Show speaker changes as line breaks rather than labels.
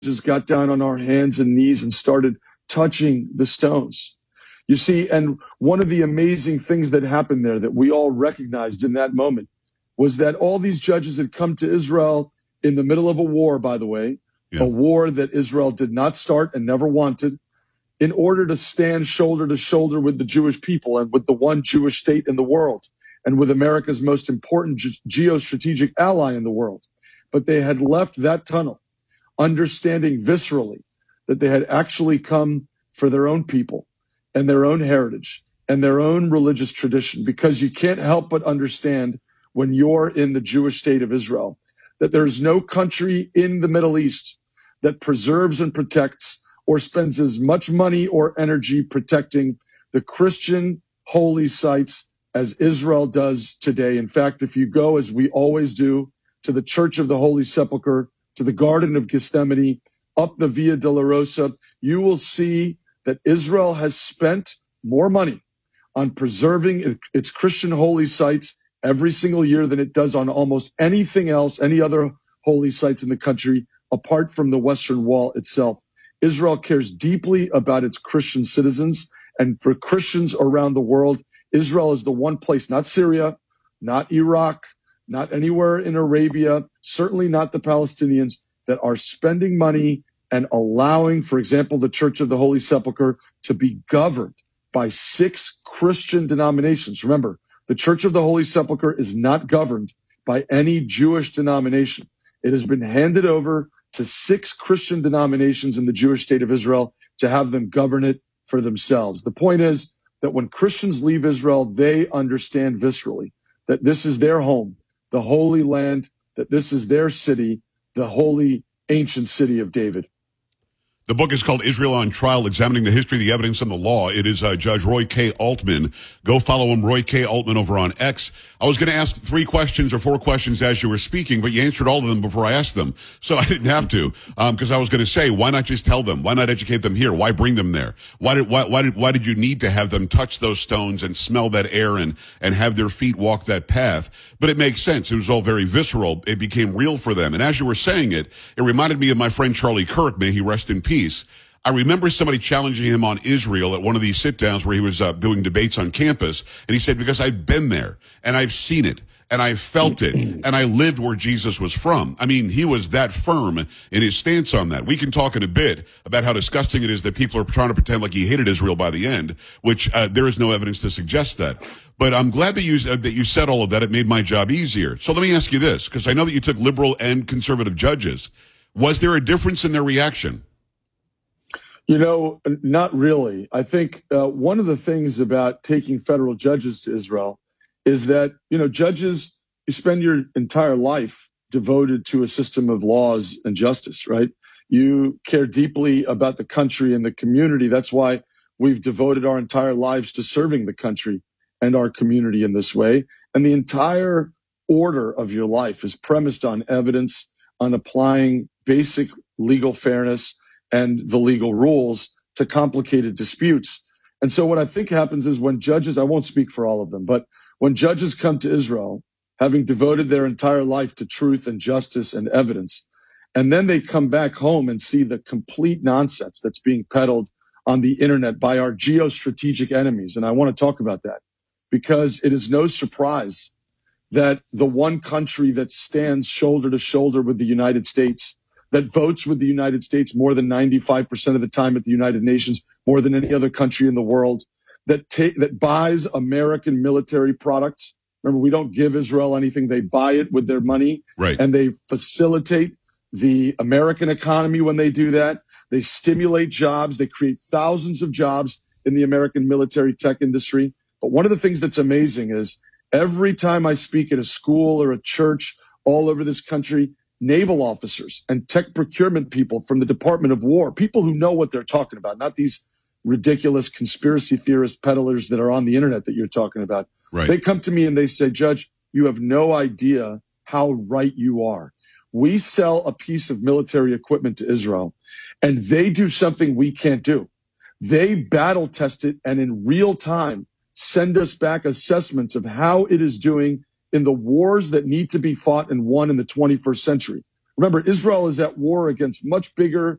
just got down on our hands and knees and started touching the stones. You see, and one of the amazing things that happened there that we all recognized in that moment was that all these judges had come to Israel in the middle of a war, by the way, a war that Israel did not start and never wanted, in order to stand shoulder to shoulder with the Jewish people and with the one Jewish state in the world and with America's most important geostrategic ally in the world. But they had left that tunnel, understanding viscerally that they had actually come for their own people and their own heritage and their own religious tradition, because you can't help but understand when you're in the Jewish state of Israel that there's no country in the Middle East that preserves and protects or spends as much money or energy protecting the Christian holy sites as Israel does today. In fact, if you go, as we always do, to the Church of the Holy Sepulchre, to the Garden of Gethsemane, up the Via Dolorosa, you will see that Israel has spent more money on preserving its Christian holy sites every single year than it does on almost anything else, any other holy sites in the country, apart from the Western Wall itself. Israel cares deeply about its Christian citizens, and for Christians around the world, Israel is the one place, not Syria, not Iraq, not anywhere in Arabia, certainly not the Palestinians, that are spending money and allowing, for example, the Church of the Holy Sepulchre to be governed by 6 Christian denominations. Remember, the Church of the Holy Sepulchre is not governed by any Jewish denomination. It has been handed over to 6 Christian denominations in the Jewish state of Israel to have them govern it for themselves. The point is that when Christians leave Israel, they understand viscerally that this is their home, the Holy Land, that this is their city, the holy ancient city of David.
The book is called Israel on Trial, Examining the History, the Evidence, and the Law. It is Judge Roy K. Altman. Go follow him, Roy K. Altman, over on X. I was going to ask 3 questions or 4 questions as you were speaking, but you answered all of them before I asked them. So I didn't have to, because I was going to say, why not just tell them? Why not educate them here? Why bring them there? Why did you need to have them touch those stones and smell that air and have their feet walk that path? But it makes sense. It was all very visceral. It became real for them. And as you were saying it, it reminded me of my friend Charlie Kirk. May he rest in peace. I remember somebody challenging him on Israel at one of these sit-downs where he was doing debates on campus, and he said, because I've been there, and I've seen it, and I've felt it, and I lived where Jesus was from. I mean, he was that firm in his stance on that. We can talk in a bit about how disgusting it is that people are trying to pretend like he hated Israel by the end, which there is no evidence to suggest that. But I'm glad that you said all of that. It made my job easier. So let me ask you this, because I know that you took liberal and conservative judges. Was there a difference in their reaction?
You know, not really. I think one of the things about taking federal judges to Israel is that, you know, judges, you spend your entire life devoted to a system of laws and justice, right? You care deeply about the country and the community. That's why we've devoted our entire lives to serving the country and our community in this way. And the entire order of your life is premised on evidence, on applying basic legal fairness and the legal rules to complicated disputes. And so what I think happens is when judges, I won't speak for all of them, but when judges come to Israel, having devoted their entire life to truth and justice and evidence, and then they come back home and see the complete nonsense that's being peddled on the internet by our geostrategic enemies. And I want to talk about that because it is no surprise that the one country that stands shoulder to shoulder with the United States, that votes with the United States more than 95% of the time at the United Nations, more than any other country in the world, that buys American military products. Remember, we don't give Israel anything. They buy it with their money.
Right.
And they facilitate the American economy when they do that. They stimulate jobs. They create thousands of jobs in the American military tech industry. But one of the things that's amazing is every time I speak at a school or a church all over this country, naval officers and tech procurement people from the Department of War, people who know what they're talking about, not these ridiculous conspiracy theorist peddlers that are on the internet that you're talking about.
Right.
They come to me and they say, Judge, you have no idea how right you are. We sell a piece of military equipment to Israel, and they do something we can't do. They battle test it and in real time send us back assessments of how it is doing in the wars that need to be fought and won in the 21st century. Remember, Israel is at war against much bigger